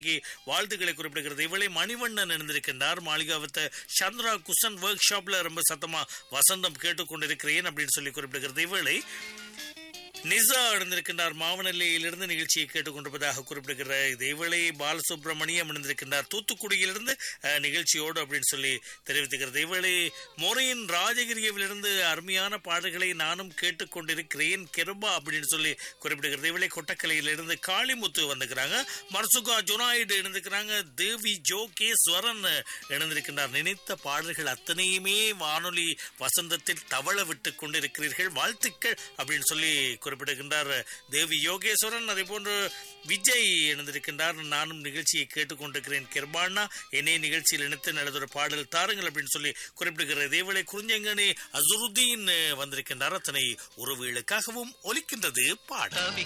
வாழ்த்துக்களை குறிப்பிடுகிறது. இவளை மணிவண்ணன் இருந்திருக்கின்றார். மாளிகாவத்த சந்திரா குசன் ஒர்க் ஷாப்ல ரொம்ப சத்தமா வசந்தம் கேட்டுக்கொண்டிருக்கிறேன் அப்படின்னு சொல்லி குறிப்பிடுகிறது. இவளை நிசா இருந்திருக்கின்றார். மாவனல்லையிலிருந்து நிகழ்ச்சியை கேட்டுக்கொண்டிருப்பதாக குறிப்பிடுகிற இதேவேளை பாலசுப்ரமணியம் இருந்திருக்கின்றார். தூத்துக்குடியிலிருந்து நிகழ்ச்சியோடு அப்படின்னு சொல்லி தெரிவித்துக்கிறது. இவளை மொரையின் ராஜகிரியவிலிருந்து அருமையான பாடல்களை நானும் கேட்டுக்கொண்டிருக்கிறேன் கெருபா அப்படின்னு சொல்லி குறிப்பிடுகிறது. இவளை கொட்டக்கலையிலிருந்து காளிமுத்து வந்துக்கிறாங்க. மர்சுகா ஜுனாய்டு இருந்திருக்கிறாங்க. தேவி ஜோகேஸ்வரன் இணைந்திருக்கின்றார். நினைத்த பாடல்கள் அத்தனையுமே வானொலி வசந்தத்தில் தவள விட்டு கொண்டிருக்கிறீர்கள், வாழ்த்துக்கள் அப்படின்னு சொல்லி குறிப்பிடுகின்றார் தேவி யோகேஸ்வரன். அதே போன்று விஜய் இணைந்திருக்கின்றார். நானும் நிகழ்ச்சியை கேட்டுக்கொண்டிருக்கிறேன் கிருபானா, என்னை நிகழ்ச்சியில் இணைத்து நடந்த பாடல் தாருங்கள் அப்படின்னு சொல்லி குறிப்பிடுகிற இதேவேளை குறிஞ்சங்கனி அசுருதீன் வந்திருக்கின்றார். அத்தனை உறவுகளுக்காகவும் ஒலிக்கின்றது பாடல்.